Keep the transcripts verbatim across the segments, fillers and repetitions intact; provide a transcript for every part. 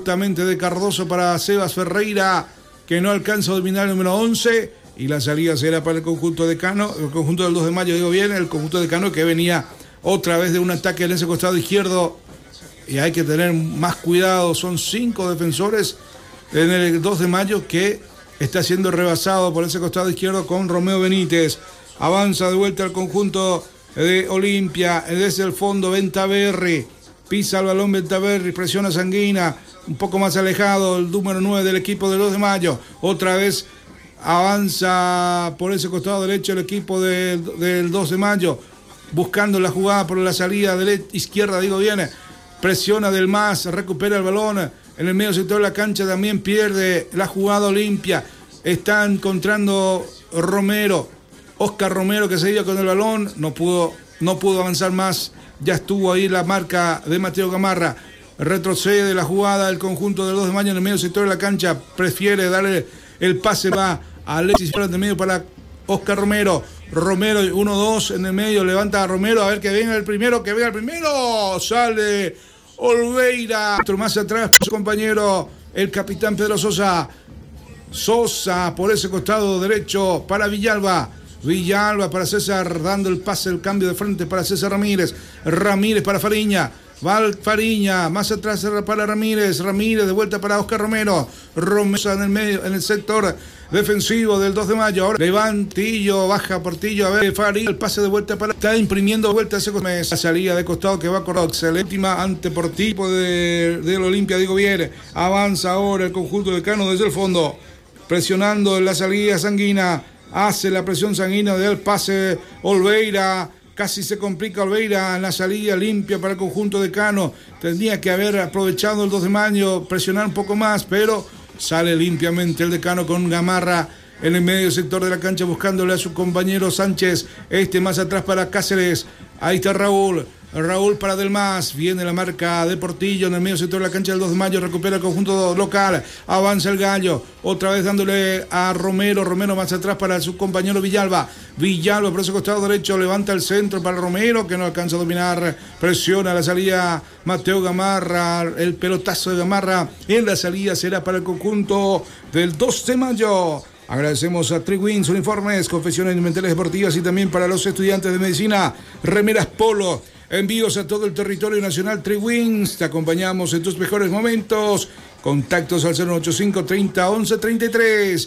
justamente de Cardoso para Sebas Ferreira, que no alcanza a dominar el número once, y la salida será para el conjunto de Cano, el conjunto del dos de mayo, digo bien, el conjunto de Cano que venía otra vez de un ataque en ese costado izquierdo, y hay que tener más cuidado. Son cinco defensores en el dos de mayo que está siendo rebasado por ese costado izquierdo con Romeo Benítez. Avanza de vuelta al conjunto de Olimpia, desde el fondo Ventaverri, pisa el balón Ventaverri, presiona Sanguina, un poco más alejado el número nueve del equipo del dos de mayo, otra vez avanza por ese costado derecho el equipo de, del dos de mayo, buscando la jugada por la salida de la izquierda, digo bien, presiona del más, recupera el balón en el medio sector de la cancha, también pierde la jugada Olimpia, está encontrando Romero, Oscar Romero, que se iba con el balón, no pudo, no pudo avanzar más, ya estuvo ahí la marca de Mateo Gamarra, retrocede la jugada del conjunto del dos de mayo en el medio sector de la cancha, prefiere darle el pase, va a Alexis por el medio para Oscar Romero, Romero uno dos en el medio, levanta a Romero, a ver que venga el primero, que venga el primero, sale Olveira, más atrás su compañero, el capitán Pedro Sosa, Sosa por ese costado derecho para Villalba, Villalba para César, dando el pase, el cambio de frente para César Ramírez, Ramírez para Fariña, Val Fariña, más atrás para Ramírez, Ramírez de vuelta para Oscar Romero, Romero en el medio, en el sector defensivo del dos de mayo, ahora Levantillo, baja Portillo, a ver, Fariña, el pase de vuelta para, está imprimiendo vuelta ese la salida de costado que va a correr, excelente ante Portillo de, del Olimpia, digo bien, avanza ahora el conjunto de Cano desde el fondo, presionando en la salida Sanguina, hace la presión Sanguina del pase Olveira, casi se complica Olveira en la salida limpia para el conjunto de Cano, tendría que haber aprovechado el dos de mayo, presionar un poco más, pero sale limpiamente el de Cano con Gamarra en el medio sector de la cancha buscándole a su compañero Sánchez, este más atrás para Cáceres, ahí está Raúl, Raúl para Delmas, viene la marca de Portillo en el medio sector de la cancha del dos de mayo, recupera el conjunto local, avanza el Gallo, otra vez dándole a Romero, Romero más atrás para su compañero Villalba, Villalba por ese costado derecho, levanta el centro para Romero que no alcanza a dominar, presiona la salida Mateo Gamarra, el pelotazo de Gamarra en la salida será para el conjunto del dos de mayo. Agradecemos a Triwins Uniformes, confecciones alimentarias deportivas y también para los estudiantes de medicina, remeras Polo, envíos a todo el territorio nacional. Triwins, te acompañamos en tus mejores momentos. Contactos al cero ocho cinco treinta once treinta y tres.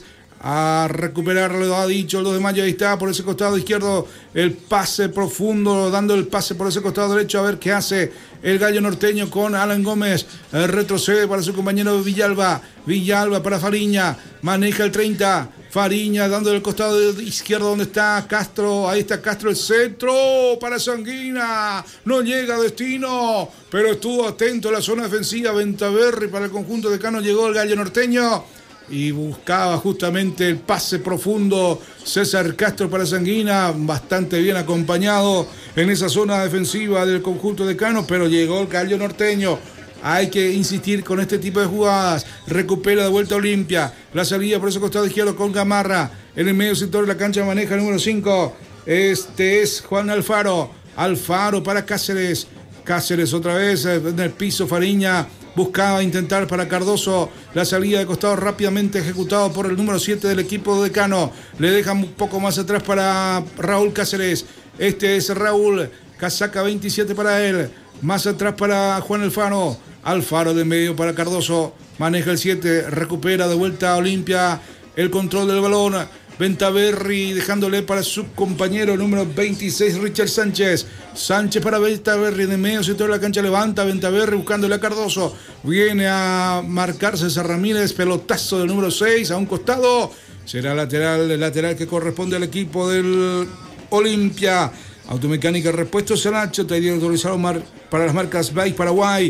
A recuperarlo, lo ha dicho el dos de mayo, ahí está por ese costado izquierdo el pase profundo, dando el pase por ese costado derecho, a ver qué hace el Gallo Norteño con Alan Gómez, el retrocede para su compañero Villalba, Villalba para Fariña, maneja el treinta, Fariña dando el costado izquierdo donde está Castro, ahí está Castro, el centro para Sanguina, no llega a destino, pero estuvo atento a la zona defensiva, Ventaverri para el conjunto de Cano, llegó el Gallo Norteño y buscaba justamente el pase profundo César Castro para Sanguina, bastante bien acompañado en esa zona defensiva del conjunto de Cano, pero llegó el Gallo Norteño. Hay que insistir con este tipo de jugadas. Recupera de vuelta Olimpia, la salida por ese costado izquierdo con Gamarra, en el medio sector de la cancha maneja el número cinco, este es Juan Alfaro, Alfaro para Cáceres, Cáceres otra vez en el piso, Fariña buscaba intentar para Cardoso, la salida de costado rápidamente ejecutado por el número siete del equipo de Cano, le deja un poco más atrás para Raúl Cáceres, este es Raúl, casaca veintisiete para él, más atrás para Juan Alfaro, Alfaro de medio para Cardoso, maneja el siete, recupera de vuelta a Olimpia el control del balón, Ventaverri dejándole para su compañero número veintiséis Richard Sánchez, Sánchez para Ventaverri en el medio sector de la cancha, levanta Ventaverri buscándole a Cardoso, viene a marcar César Ramírez, pelotazo del número seis a un costado, será lateral, el lateral que corresponde al equipo del Olimpia. Automecánica Repuestos Sanacho, taller autorizado mar, para las marcas Bike Paraguay,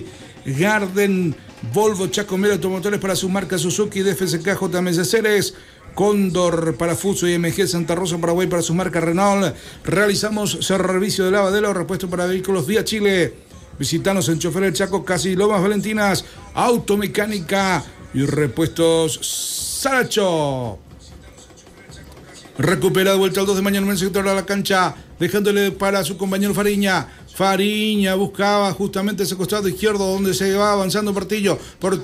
Garden, Volvo, Chacomero Automotores para sus marcas Suzuki, D F S K, J M S Ceres, Cóndor para Fuso y M G Santa Rosa Paraguay para su marca Renault. Realizamos servicio de lavadero, repuesto para vehículos vía Chile. Visitanos en Chofer El Chaco, casi Lomas Valentinas, Automecánica y Repuestos Saracho. Recupera de vuelta al dos de mañana en el sector de la cancha, dejándole para su compañero Fariña. Fariña buscaba justamente ese costado izquierdo donde se va avanzando Portillo. Portillo